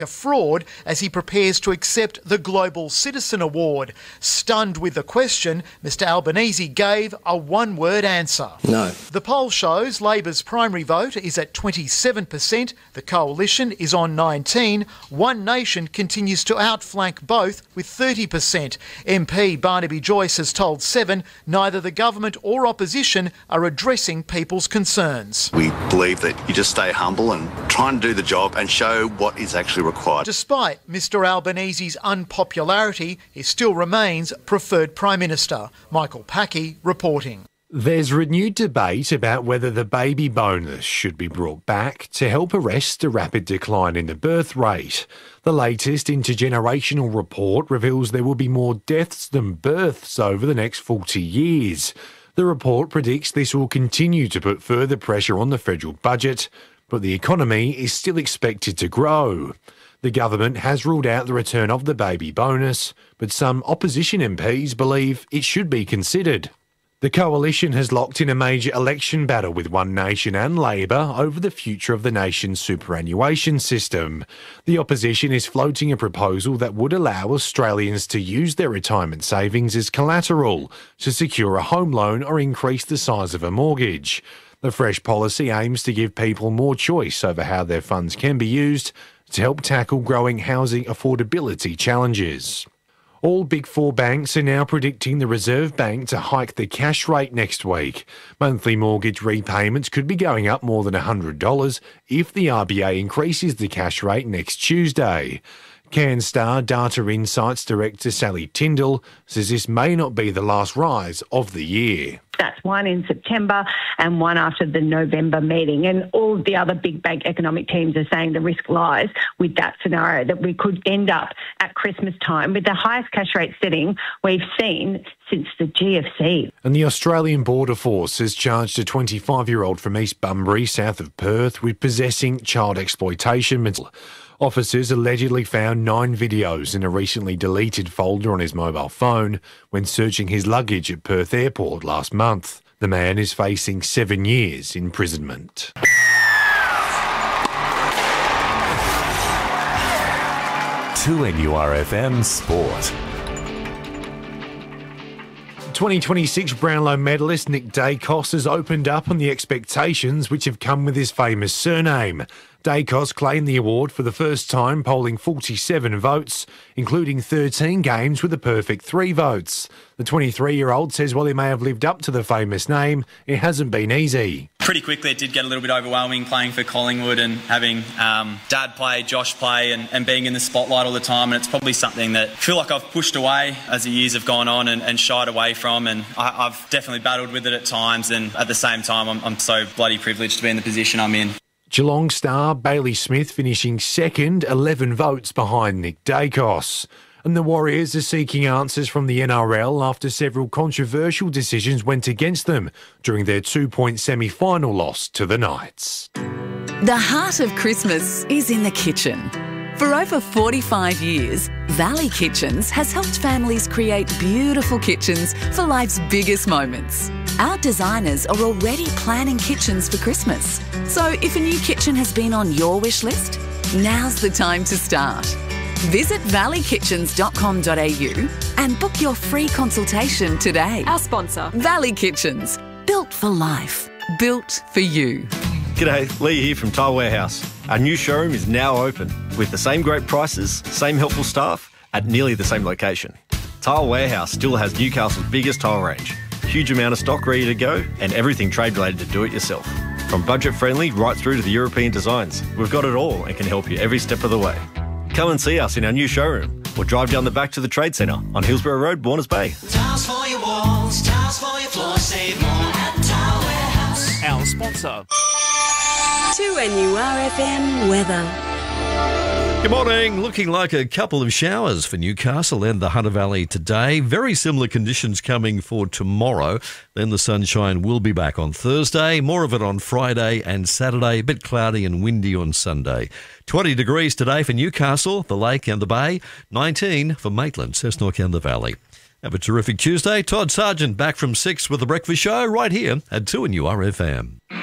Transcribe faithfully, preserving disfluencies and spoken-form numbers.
a fraud as he prepares to accept the Global Citizen Award. Stunned with the question, Mr Albanese gave a one-word answer. No. The poll shows Labor's primary vote is at twenty-seven percent, the Coalition is on nineteen, One Nation continues to outflank both with thirty percent. M P Barnaby Joyce has told Seven neither the government or opposition are addressing people's concerns. We believe that you just stay humble and try and do the job and show what is actually required. Despite Mr Albanese's unpopularity, he still remains preferred Prime Minister. Michael Packey reporting. There's renewed debate about whether the baby bonus should be brought back to help arrest a rapid decline in the birth rate. The latest intergenerational report reveals there will be more deaths than births over the next forty years. The report predicts this will continue to put further pressure on the federal budget, but the economy is still expected to grow. The government has ruled out the return of the baby bonus, but some opposition M Ps believe it should be considered. The Coalition has locked in a major election battle with One Nation and Labor over the future of the nation's superannuation system. The opposition is floating a proposal that would allow Australians to use their retirement savings as collateral to secure a home loan or increase the size of a mortgage. The fresh policy aims to give people more choice over how their funds can be used to help tackle growing housing affordability challenges. All Big Four banks are now predicting the Reserve Bank to hike the cash rate next week. Monthly mortgage repayments could be going up more than one hundred dollars if the R B A increases the cash rate next Tuesday. CanStar Data Insights Director Sally Tyndall says this may not be the last rise of the year. That's one in September and one after the November meeting. And all of the other big bank economic teams are saying the risk lies with that scenario, that we could end up at Christmas time with the highest cash rate setting we've seen since the G F C. And the Australian Border Force has charged a twenty-five-year-old from East Bunbury, south of Perth, with possessing child exploitation material. Officers allegedly found nine videos in a recently deleted folder on his mobile phone when searching his luggage at Perth Airport last month. The man is facing seven years imprisonment. two N U R F M Sport. twenty twenty-six Brownlow medalist Nick Daicos has opened up on the expectations which have come with his famous surname. Daicos claimed the award for the first time, polling forty-seven votes, including thirteen games with a perfect three votes. The twenty-three-year-old says while he may have lived up to the famous name, it hasn't been easy. Pretty quickly it did get a little bit overwhelming playing for Collingwood and having um, Dad play, Josh play and, and being in the spotlight all the time, and it's probably something that I feel like I've pushed away as the years have gone on and, and shied away from, and I, I've definitely battled with it at times, and at the same time I'm, I'm so bloody privileged to be in the position I'm in. Geelong star Bailey Smith finishing second, eleven votes behind Nick Daicos. And the Warriors are seeking answers from the N R L after several controversial decisions went against them during their two-point semi-final loss to the Knights. The heart of Christmas is in the kitchen. For over forty-five years, Valley Kitchens has helped families create beautiful kitchens for life's biggest moments. Our designers are already planning kitchens for Christmas. So if a new kitchen has been on your wish list, now's the time to start. Visit valley kitchens dot com dot a u and book your free consultation today. Our sponsor. Valley Kitchens. Built for life. Built for you. G'day, Lee here from Tile Warehouse. Our new showroom is now open with the same great prices, same helpful staff at nearly the same location. Tile Warehouse still has Newcastle's biggest tile range, huge amount of stock ready to go and everything trade related to do it yourself. From budget friendly right through to the European designs, we've got it all and can help you every step of the way. Come and see us in our new showroom or drive down the back to the Trade Centre on Hillsborough Road, Warners Bay. Tiles for your walls, tiles for your floor, save more at Tile Warehouse. Our sponsor. two N U R F M weather. Good morning. Looking like a couple of showers for Newcastle and the Hunter Valley today. Very similar conditions coming for tomorrow. Then the sunshine will be back on Thursday. More of it on Friday and Saturday. A bit cloudy and windy on Sunday. twenty degrees today for Newcastle, the Lake and the Bay. nineteen for Maitland, Cessnock and the Valley. Have a terrific Tuesday. Todd Sargent back from six with The Breakfast Show right here at two N U R F M.